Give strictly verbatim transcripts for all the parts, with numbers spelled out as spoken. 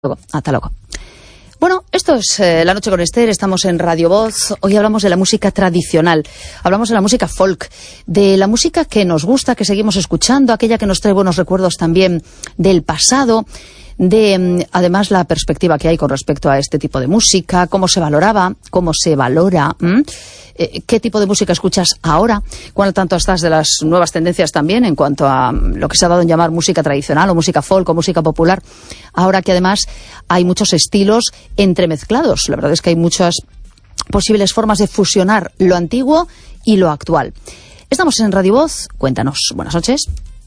Luego, hasta luego. Bueno, esto es eh, La Noche con Esther, estamos en Radio Voz. Hoy hablamos de la música tradicional, hablamos de la música folk, de la música que nos gusta, que seguimos escuchando, aquella que nos trae buenos recuerdos también del pasado, de además la perspectiva que hay con respecto a este tipo de música, cómo se valoraba, cómo se valora, eh, qué tipo de música escuchas ahora, cuánto tanto estás de las nuevas tendencias también en cuanto a lo que se ha dado en llamar música tradicional o música folk o música popular, ahora que además hay muchos estilos entremezclados. La verdad es que hay muchas posibles formas de fusionar lo antiguo y lo actual. Estamos en Radio Voz, cuéntanos. Buenas noches.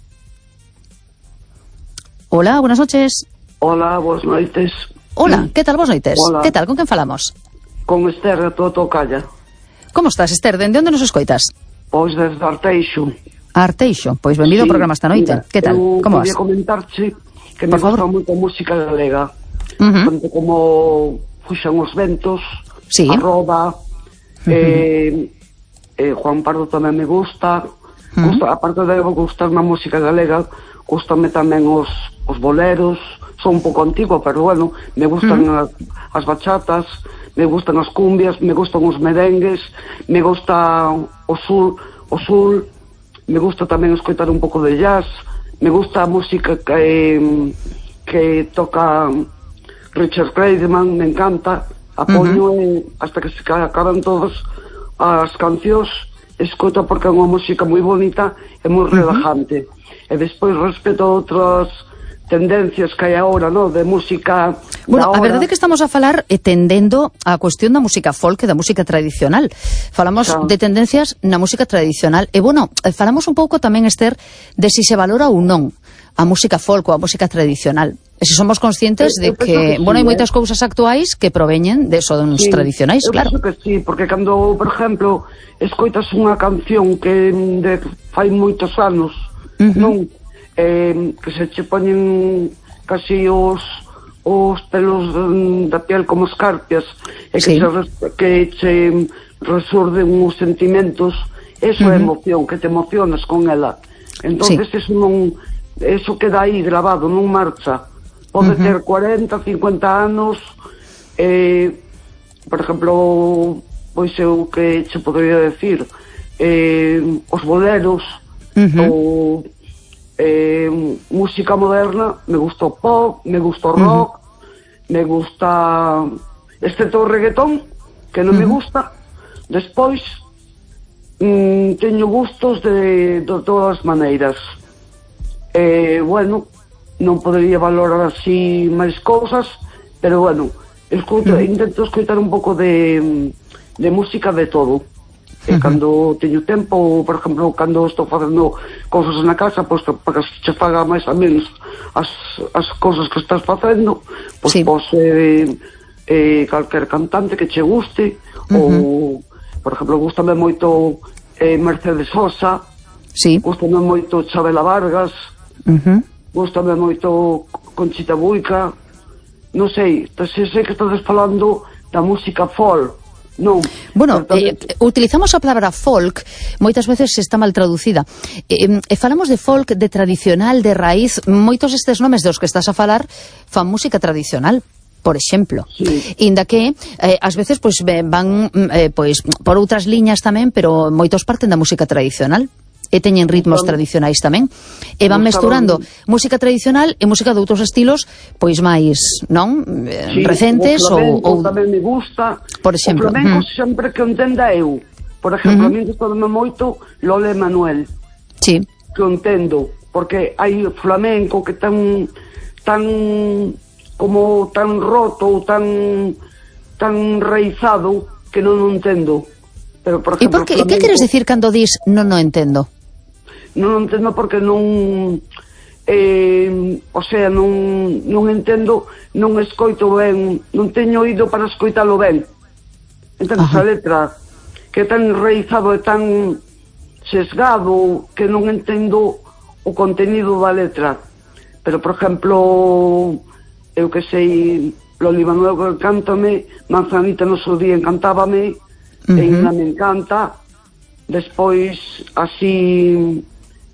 Hola, buenas noches. Hola, boas noites. Hola, que tal, boas noites? Hola. Que tal, con quen falamos? Con Esther de Totocalla. Como estás, Esther? Dende onde nos escoitas? Pois desde Arteixo. Arteixo, pois benvido Sí, ao programa esta noite. Mira, Que tal, eu como vas? quería comentarche que Por me gusta favor. moito a música galega. Uh -huh. Tanto como Fuxan os ventos, Sí. a Roda, uh -huh. eh, eh, Juan Pardo tamén me gusta. Uh -huh. Gusta, aparte de gustar na música galega, gustame tamén os, os boleros. Son un pouco antigo, pero bueno, me gustan uh -huh. as, as bachatas, me gustan as cumbias, me gustan os merengues, me gusta o sul, o sul, me gusta tamén escoitar un pouco de jazz, me gusta a música que, que toca Richard Clayderman, me encanta, apoio uh -huh. e hasta que se acaban todas as cancións, escoito porque é unha música moi bonita e moi relajante. Uh -huh. E despois respeto outras tendencias que hai agora, no, de música. Bueno, a verdade é que estamos a falar e tendendo a cuestión da música folk e da música tradicional. Falamos Xa. de tendencias na música tradicional. E, bueno, falamos un pouco tamén, Esther, de si se valora ou non a música folk ou a música tradicional. E se somos conscientes de que, que sí, bueno, hai moitas eh? cousas actuais que proveñen de eso, de uns sí, tradicionais, eu claro. Eu penso que sí, porque cando, por exemplo, escoitas unha canción que de fai moitos anos, uh -huh. non? Eh, que se che poñen casi os os pelos da piel como escarpias e que, sí. se, que che resorden os sentimentos, eso uh -huh. é emoción, que te emocionas con ela. Entonces sí. eso non, eso queda aí grabado, non marcha. Pode uh -huh. ter cuarenta, cincuenta anos, eh, por exemplo, pois eu que che podría decir, eh, os boleros, uh -huh. ou Eh, música moderna, me gusta o pop, me gusta o rock, uh -huh. me gusta excepto o reggaetón, que non uh -huh. me gusta. Despois mm, teño gustos de, de todas as maneiras. Eh, bueno, non podería valorar así máis cousas, pero bueno, escuto, uh -huh. intento escoitar un pouco de, de música de todo. E uh -huh. cando teño tempo, por exemplo, cando estou facendo cousas na casa, pois para que se faga máis a menos as, as cousas que estás facendo, pois sí. pois eh, eh, calquer cantante que che guste, uh -huh. ou, por exemplo, gustame moito eh, Mercedes Sosa, sí. gustame moito Chabela Vargas, uh -huh. gustame moito Conchita Buica, non sei, se sei que estás falando da música folk. No, bueno, eh, utilizamos a palabra folk, moitas veces está mal traducida. Eh, eh, falamos de folk, de tradicional, de raíz. Moitos estes nomes dos que estás a falar fan música tradicional, por exemplo. Sí. Inda que eh, ás veces pois van eh, pois por outras liñas tamén, pero moitos parten da música tradicional. E teñen ritmos Gustame. tradicionais tamén. E van mesturando música tradicional e música de outros estilos, pois máis, non? Sí, recentes o flamenco ou, ou tamén me gusta. Por exemplo, o flamenco uh -huh. sempre que entenda eu. Por exemplo, uh -huh. a mí gustame moito Lola Emanuel. Sí. Que o entendo, porque hai flamenco que tan tan como tan roto ou tan tan raizado que non o entendo. Pero, por exemplo, e por que, flamenco, que queres dicir cando dis non o entendo? Non o entendo porque non eh, o sea, non, non entendo, non escoito ben, non teño oído para escoitalo ben. Entendo a letra que é tan enraizado e tan sesgado que non entendo o contenido da letra. Pero, por exemplo, eu que sei, Loli Manuel cántame, Manzanita no seu día encantábame, uh -huh. e ainda me encanta. Despois, así,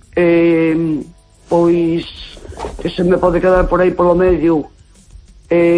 eh, pois, que se me pode quedar por aí polo medio, eh,